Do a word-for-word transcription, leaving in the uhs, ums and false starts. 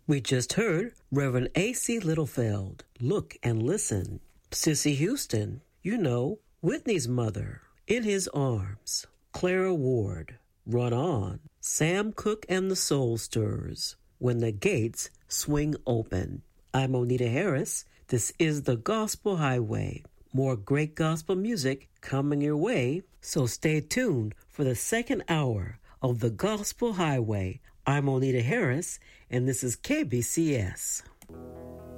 We just heard Reverend A C. Littlefeld, Look and Listen. Cissy Houston, you know, Whitney's mother, In His Arms. Clara Ward, Run On. Sam Cooke and the Soul Stirrers, When the Gates Swing Open. I'm Onita Harris. This is the Gospel Highway. More great gospel music coming your way, so stay tuned for the second hour of the Gospel Highway. I'm Onita Harris, and this is K B C S.